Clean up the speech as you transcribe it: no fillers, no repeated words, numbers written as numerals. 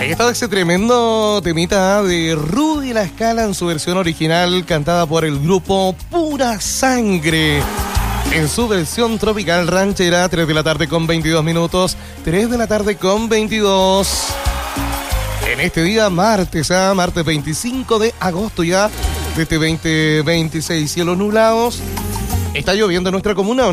Ahí estaba ese tremendo temita de Rudy La Scala en su versión original, cantada por el grupo Pura Sangre. En su versión tropical ranchera, 3 de la tarde con 22 minutos. 3 de la tarde con 22. En este día, martes 25 de agosto ya de este 2026. Cielos nublados. ¿Está lloviendo en nuestra comuna o no?